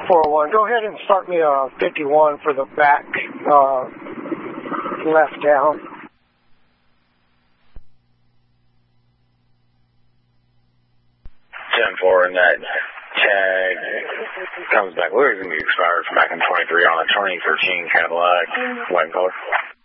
401. Go ahead and start me a 51 for the back left down. 10-4, and that tag comes back. Where is it going to be expired from back in 23 on a 2013 Cadillac, white color?